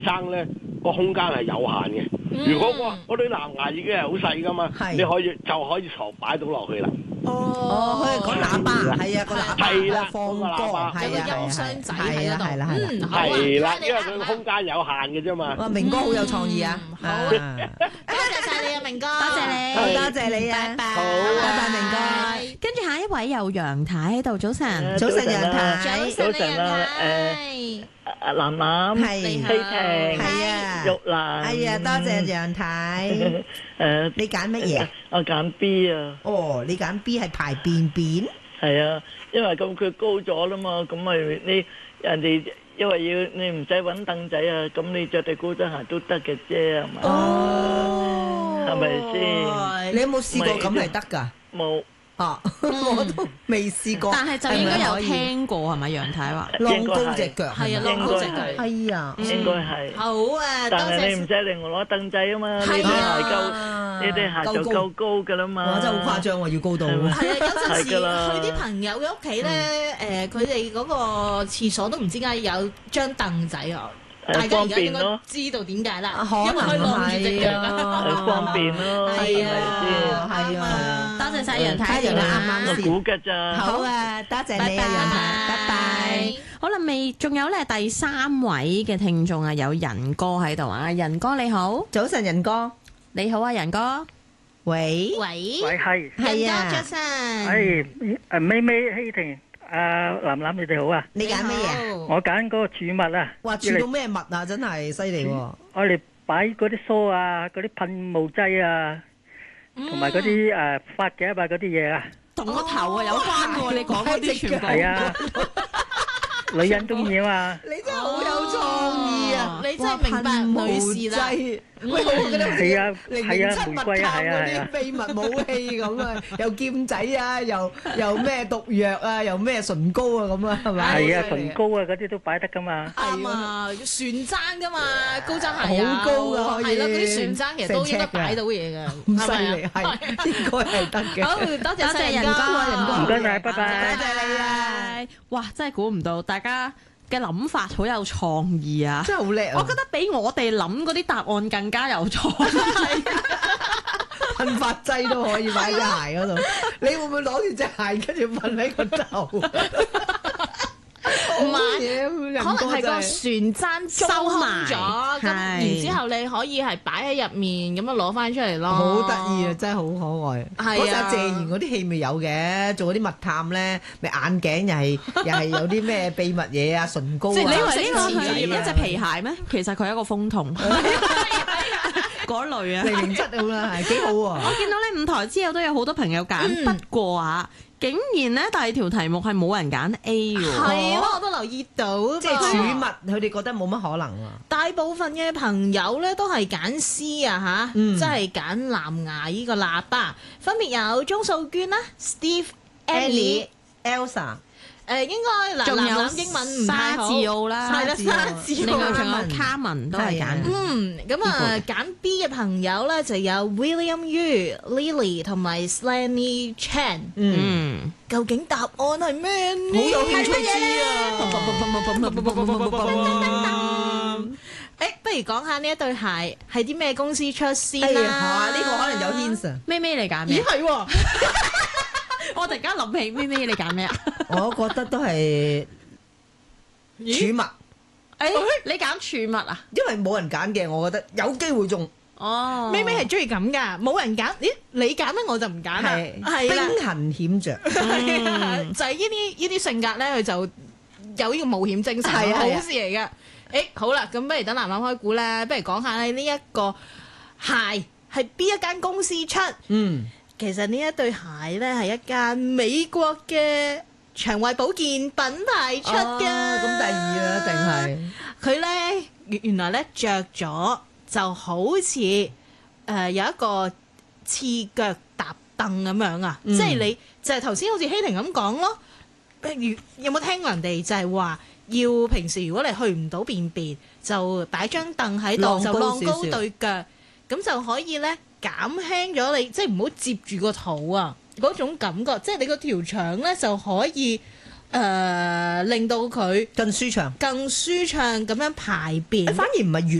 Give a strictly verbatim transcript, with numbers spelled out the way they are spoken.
生咧個空間係有限嘅。如果我嗰對藍牙已經係好細噶嘛，你可以就可以床擺到落去啦。 哦，佢係講喇叭，係啊，個喇叭係啦， 放歌，係有個啊， 音箱仔喺嗰度。 係啦，係啦， 嗯，好啊， 係啦， 睇因為佢個你空間有限嘅啫嘛。 哇，明哥好有創意啊！ 好啊，多謝晒你啊，明哥， 多謝你， 多謝你啊！ 拜拜， 好拜拜，明哥。 跟住下一位有楊太喺度，早晨， 早晨，楊太， 早晨啊， 誒，阿楠楠， 係希婷， 係啊， 玉蘭， 係啊，多謝楊太。 誒， 你揀乜嘢？ 我揀 B 啊。 哦，你揀 B 係排便便？ 係啊，因為咁佢高咗啦嘛，咁咪你人哋因為要你唔使揾凳仔啊，咁你着對高踭鞋都得嘅啫，係嘛？ 哦， 係咪先？ 你有冇試過咁係得㗎？ 冇。 啊！我都未試過， 但係就應該有聽過係咪？楊太話晾高隻腳， 係啊，晾高隻腳， 係啊， 應該係。 好啊， 但係你唔使另外攞凳仔啊嘛，你對鞋夠，你對鞋就夠高㗎啦嘛。 哇！真係好誇張喎，要高到。 係啊，有陣時去啲朋友嘅屋企咧，誒，佢哋嗰個廁所都唔知點解有張凳仔啊。大家而家應該知道點解啦，因為可以晾住隻腳啊， 方便咯， 係啊， 係啊， 多謝晒楊太， 楊太啱啱我估㗎咋。 好啊，多謝你啊，楊太，拜拜。 好啦，未仲有咧第三位嘅聽眾啊，有仁哥喺度啊，仁哥你好， 早晨仁哥， 你好啊，仁哥， 喂， 喂喂係， 係啊，早晨， 係誒妹妹希婷。啊，楠楠你哋好啊！ 你揀乜嘢？ 我揀嗰個儲物啊！ 哇，儲到咩物啊？真係犀利喎！ 我哋擺嗰啲梳啊，嗰啲噴霧劑啊，同埋嗰啲誒髮夾啊嗰啲嘢啊。 同個頭啊有關喎！你講嗰啲全部係啊，女人中意啊嘛！ 你真係好有創意啊！ 你真係明白女士啦。 喂，我覺得好似係啊， 零係啊， 零七物玫瑰啊， 探嗰係啊，係啊啲秘密武器咁啊，又劍仔啊，又又咩毒藥啊，又咩唇膏啊咁啊，係咪？ 係啊，唇膏啊嗰啲都擺得噶嘛。 啱啊，船踭噶嘛，高踭鞋啊， 好高噶可以。 係咯，嗰啲船踭其實都應該擺到嘢㗎， 咁犀利係應該係得嘅。 好，多謝晒仁仁哥哥， 仁哥唔該晒，拜拜。 多謝你啊！ 哇，真係估唔到大家嘅諗法好有創意啊！ 真係好叻啊！ 我覺得比我哋諗嗰啲答案更加有創意。 噴髮劑都可以擺喺隻鞋嗰度，你會唔會攞住隻鞋跟住噴喺個頭？ 唔係，可能係個船踭收埋咗，咁然之後你可以係擺喺入面咁樣攞翻出嚟咯。 好得意啊！真係好可愛。 係啊， 嗰陣謝賢嗰啲戲咪有嘅，做嗰啲密探咧，咪眼鏡又係又係有啲咩秘密嘢啊，唇膏啊。 你以為呢個係一一隻皮鞋咩？其實佢係一個風筒嗰類啊。 零零七好啦，係幾好喎。 我見到咧五台之後都有好多朋友揀，不過啊，竟然咧第二條題目係冇人揀 A 喎。 係咯，我都留意到， 即係儲物，佢哋覺得冇乜可能啊。 大部分嘅朋友咧都係揀 C 啊嚇，即係揀藍牙依個喇叭，分別有鍾素娟啦、Steve、Ellie、 Elsa。 誒應該嗱， 仲有英文唔太好， 沙治奧啦， 係啦，沙治奧， 另外仲有卡文都係揀。 嗯，咁啊揀 B 嘅朋友咧就有 William Yu、Lily 同埋 Slaney Chan。 嗯， 究竟答案係咩呢？ 好有興趣知啊！ 誒，不如講下呢一對鞋係啲咩公司出先係啦？ 啊，呢個可能有 hint 啊。 咩咩你揀咩？ 咦係喎！ 我突然間諗起咩咩你揀咩啊？ 我覺得都係儲物， 誒，你揀儲物啊？ 因為冇人揀嘅，我覺得有機會中。 哦， 咩咩係中意咁噶，冇人揀，咦？你揀咧我就唔揀啦，係啦， 兵行險著， 就係呢啲呢啲性格咧，佢就有呢個冒險精神，好事嚟嘅。誒，好啦，咁不如等楠楠開估啦，不如講下呢一個鞋係邊一間公司出？ 嗯。 其實呢一對鞋咧係一間美國嘅腸胃保健品牌出嘅。 咁第二啦，定係佢咧原原來咧着咗就好似誒、呃、有一個刺腳踏凳咁樣啊！嗯、即係你就係頭先好似希婷咁講咯。譬如有冇聽過人哋就係話要平時如果你去唔到便便，就擺張凳喺度就晾高對腳，咁就可以咧。減輕咗你，即係唔好接住個肚啊！嗰種感覺，即係你個條腸咧就可以誒令到佢更舒暢， 更舒暢咁樣排便。 反而唔係越